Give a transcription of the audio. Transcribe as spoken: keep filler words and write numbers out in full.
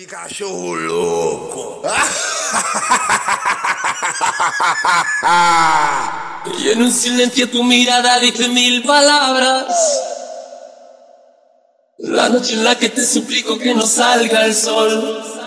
Cachorro louco. Y en un silencio tu mirada dice mil palabras. La noche en la que te suplico que no salga el sol.